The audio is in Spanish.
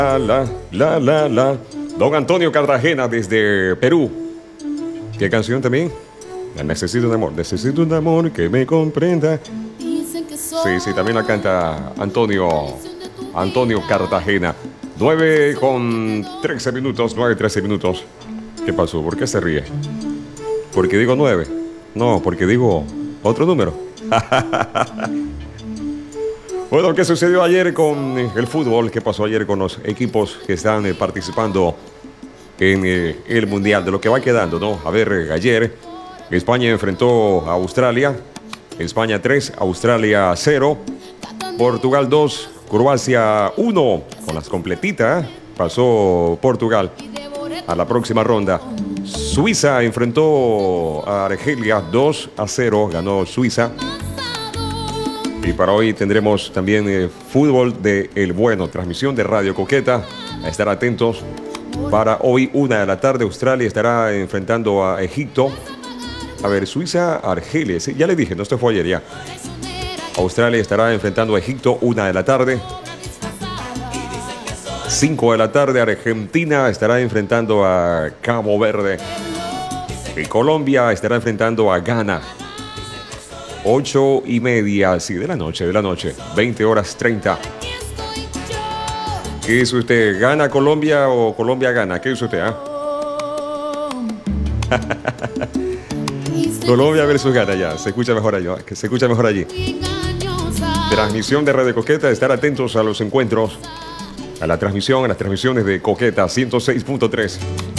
La. Don Antonio Cartagena desde Perú. ¿Qué canción también? Necesito un amor que me comprenda. Sí, también la canta Antonio Cartagena. 9:13 minutos. ¿Qué pasó? ¿Por qué se ríe? ¿Porque digo 9? No, porque digo otro número. Bueno, ¿qué sucedió ayer con el fútbol? ¿Qué pasó ayer con los equipos que están participando en el Mundial? De lo que va quedando, ¿no? A ver, ayer España enfrentó a Australia. España 3, Australia 0. Portugal 2, Croacia 1. Con las completitas, pasó Portugal a la próxima ronda. Suiza enfrentó a Argelia 2-0. Ganó Suiza. Y para hoy tendremos también fútbol de El Bueno, transmisión de Radio Coqueta. A estar atentos. Para hoy, 1 de la tarde, Australia estará enfrentando a Egipto. A ver, Suiza, Argelia. Sí, ya le dije, no, esto fue ayer ya. Australia estará enfrentando a Egipto, 1 de la tarde. 5 de la tarde, Argentina estará enfrentando a Cabo Verde. Y Colombia estará enfrentando a Ghana. 8:30, sí, de la noche, 20:30. ¿Qué dice usted? ¿Gana Colombia o Colombia gana? ¿Qué dice usted? Colombia versus Ghana, ya. Se escucha mejor allí. Transmisión de Radio Coqueta. Estar atentos a los encuentros, a las transmisiones de Coqueta 106.3.